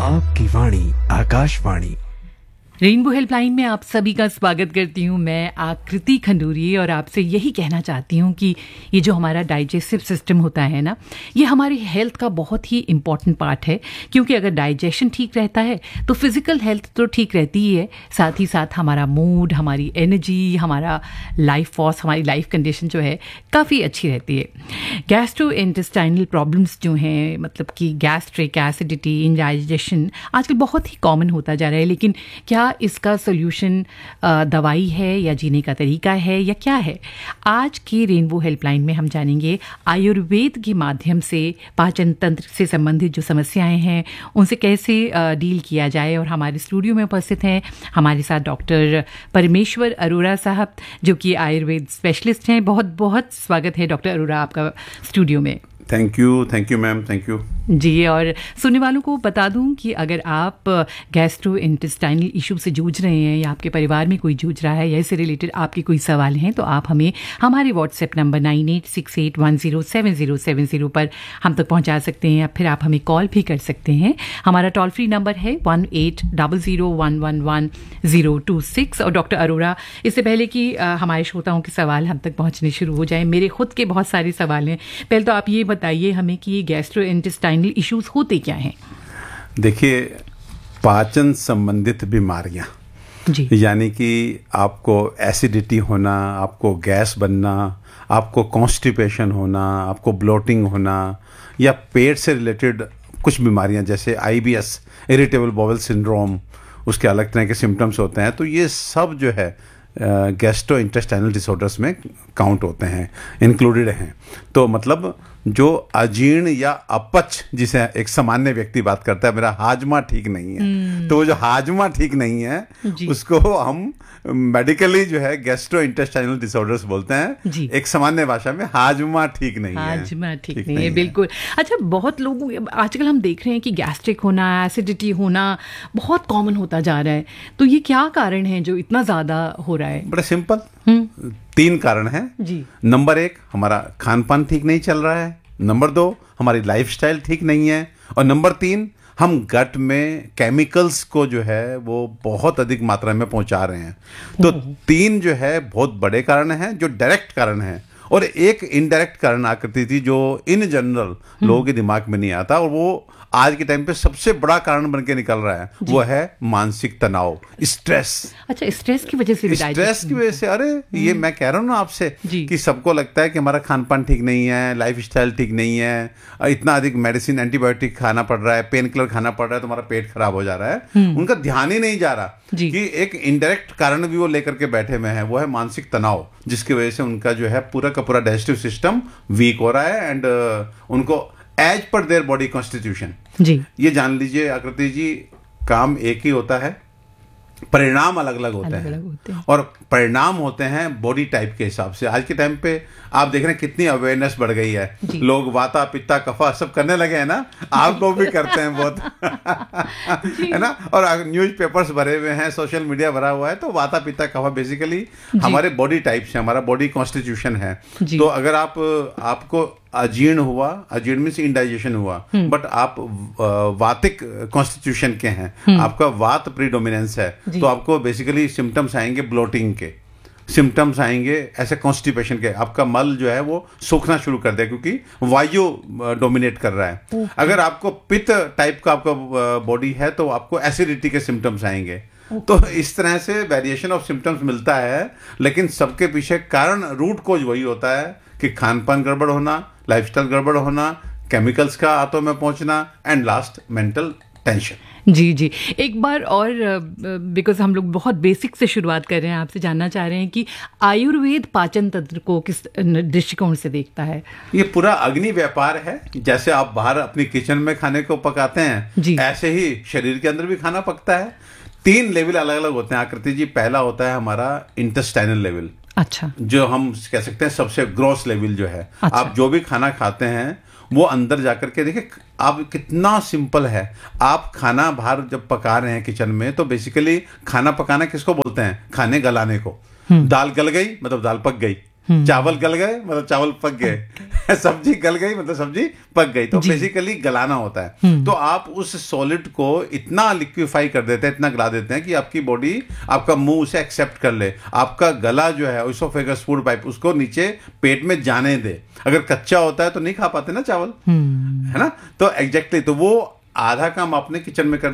आपकी वाणी Akashvani. Rainbow helpline में आप सभी का स्वागत करती हूँ। मैं आकृति खंडूरी और आपसे यही कहना चाहती हूँ कि ये जो हमारा डाइजेस्टिव सिस्टम होता है ना, ये हमारी हेल्थ का बहुत ही इम्पॉर्टेंट पार्ट है, क्योंकि अगर डाइजेशन ठीक रहता है तो फिजिकल हेल्थ तो ठीक रहती ही है, साथ ही साथ हमारा मूड, हमारी एनर्जी, हमारा लाइफ फोर्स, हमारी लाइफ कंडीशन जो है काफ़ी अच्छी रहती है। गैस्ट्रो इंटेस्टाइनल प्रॉब्लम्स जो हैं, मतलब कि गैस्ट्रिक एसिडिटी, इंडाइजेशन आजकल बहुत ही कॉमन होता जा रहा है, लेकिन क्या इसका सोल्यूशन दवाई है या जीने का तरीका है या क्या है? आज की रेनबो हेल्पलाइन में हम जानेंगे आयुर्वेद के माध्यम से पाचन तंत्र से संबंधित जो समस्याएं हैं उनसे कैसे डील किया जाए। और हमारे स्टूडियो में उपस्थित हैं हमारे साथ डॉक्टर परमेश्वर अरोड़ा साहब, जो कि आयुर्वेद स्पेशलिस्ट हैं। बहुत बहुत स्वागत है डॉक्टर अरोड़ा आपका स्टूडियो में। Thank you ma'am, thank you जी। और सुनने वालों को बता दूं कि अगर आप गैस्ट्रो इंटेस्टाइनल इशू से जूझ रहे हैं या आपके परिवार में कोई जूझ रहा है या इससे रिलेटेड आपके कोई सवाल हैं, तो आप हमें हमारे व्हाट्सएप नंबर 9868107070 पर हम तक पहुंचा सकते हैं, या फिर आप हमें कॉल भी कर सकते हैं। हमारा टोल फ्री नंबर है 1800111026। और डॉक्टर अरोड़ा, इससे पहले कि हमारे श्रोताओं के सवाल हम तक पहुंचने शुरू हो जाए, मेरे खुद के बहुत सारे सवाल हैं। पहले तो आप ये बताइए हमें कि गैस्ट्रो इंटेस्टाइनल इश्यूज होते क्या हैं? देखिए, पाचन संबंधित बीमारियां, यानी कि आपको एसिडिटी होना, आपको गैस बनना, आपको कॉन्स्टिपेशन होना, आपको ब्लोटिंग होना, या पेट से रिलेटेड कुछ बीमारियां जैसे IBS, इरिटेबल बाउल सिंड्रोम, उसके अलग तरह के सिम्टम्स होते हैं, तो ये सब जो है गैस्ट्रो इंटेस्टाइनल डिसऑर्डर्स में काउंट होते हैं, इंक्लूडेड हैं। तो मतलब जो अजीर्ण या अपच, जिसे एक सामान्य व्यक्ति बात करता है, मेरा हाजमा ठीक नहीं है, तो वो जो हाजमा ठीक नहीं है उसको हम मेडिकली जो है गैस्ट्रो इंटेस्टाइनल डिसऑर्डर्स बोलते हैं। एक सामान्य भाषा में हाजमा ठीक नहीं है। हाजमा ठीक नहीं है, बिल्कुल। अच्छा, बहुत लोगों आजकल हम देख रहे हैं कि गैस्ट्रिक होना, एसिडिटी होना बहुत कॉमन होता जा रहा है, तो ये क्या कारण है जो इतना ज्यादा हो रहा है? बड़ा सिंपल, 3 कारण हैं जी। नंबर 1, हमारा खान पान ठीक नहीं चल रहा है। नंबर 2, हमारी लाइफस्टाइल ठीक नहीं है। और नंबर 3, हम गट में केमिकल्स को जो है वो बहुत अधिक मात्रा में पहुंचा रहे हैं। तो 3 जो है बहुत बड़े कारण हैं जो डायरेक्ट कारण हैं, और एक इनडायरेक्ट कारण आकृति थी जो इन जनरल लोगों के दिमाग में नहीं आता, और वो आज के टाइम पे सबसे बड़ा कारण बन के निकल रहा है, वो है मानसिक तनाव, स्ट्रेस। अच्छा, स्ट्रेस की वजह से? स्ट्रेस की वजह से। अरे ये मैं कह रहा हूँ ना आपसे कि सबको लगता है कि हमारा खान पान ठीक नहीं है, लाइफ स्टाइल ठीक नहीं है, इतना अधिक मेडिसिन, एंटीबायोटिक खाना पड़ रहा है, पेन किलर खाना पड़ रहा है, तो हमारा पेट खराब हो जा रहा है। उनका ध्यान ही नहीं जा रहा कि एक इनडायरेक्ट कारण भी वो लेकर के बैठे हुए हैं, वो है मानसिक तनाव, जिसकी वजह से उनका जो है पूरा का पूरा डाइजेस्टिव सिस्टम वीक हो रहा है, एंड उनको as per their body constitution जी, ये जान लीजिए आकृति जी, काम एक ही होता है, परिणाम अलग अलग होते हैं। और परिणाम होते हैं बॉडी टाइप के हिसाब से। आज के टाइम पे आप देख रहे हैं कितनी अवेयरनेस बढ़ गई है, लोग वाता पित्ता कफा सब करने लगे हैं ना, आप लोग भी करते हैं बहुत है ना, और न्यूज पेपर्स भरे हुए हैं, सोशल मीडिया भरा हुआ है, तो वाता पित्ता कफा बेसिकली हमारे बॉडी टाइप से, हमारा बॉडी कॉन्स्टिट्यूशन है। तो अगर आपको अजीर्ण हुआ, अजीर्ण मीन्स इंडाइजेशन हुआ, बट आप वातिक कॉन्स्टिट्यूशन के हैं, आपका वात प्रीडोमिनेंस है, तो आपको बेसिकली सिम्टम्स आएंगे ब्लोटिंग के, सिम्टम्स आएंगे ऐसे कॉन्स्टिपेशन के, आपका मल जो है वो सूखना शुरू कर दे क्योंकि वायु डोमिनेट कर रहा है। अगर आपको पित्त टाइप का आपका बॉडी है तो आपको एसिडिटी के सिम्टम्स आएंगे। तो इस तरह से वेरिएशन ऑफ सिम्टम्स मिलता है, लेकिन सबके पीछे कारण, रूट कोज वही होता है कि खान पान गड़बड़ होना, लाइफस्टाइल गड़बड़ होना, केमिकल्स का आंतों में पहुंचना, एंड लास्ट मेंटल टेंशन। जी जी, एक बार और, बिकॉज हम लोग बहुत बेसिक से शुरुआत कर रहे हैं, आपसे जानना चाह रहे हैं कि आयुर्वेद पाचन तंत्र को किस दृष्टिकोण से देखता है? ये पूरा अग्नि व्यापार है। जैसे आप बाहर अपनी किचन में खाने को पकाते हैं, ऐसे ही शरीर के अंदर भी खाना पकता है। 3 लेवल अलग अलग होते हैं आकृति जी। पहला होता है हमारा इंटेस्टाइनल लेवल, अच्छा, जो हम कह सकते हैं सबसे ग्रॉस लेवल जो है। अच्छा। आप जो भी खाना खाते हैं वो अंदर जाकर के देखिए, आप कितना सिंपल है। आप खाना बाहर जब पका रहे हैं किचन में, तो बेसिकली खाना पकाना किसको बोलते हैं? खाने गलाने को। दाल गल गई मतलब दाल पक गई, चावल गल गए मतलब चावल पक गए, सब्जी गल गई मतलब सब्जी पक गई। तो बेसिकली गलाना होता है। तो आप उस सॉलिड को इतना लिक्विफाई कर देते हैं, इतना गला देते हैं कि आपकी बॉडी, आपका मुंह उसे एक्सेप्ट कर ले, आपका गला जो है इसोफेगस फूड पाइप उसको नीचे पेट में जाने दे। अगर कच्चा होता है तो नहीं खा पाते ना चावल, है ना। तो एग्जैक्टली तो वो आधा काम आपने किचन में कर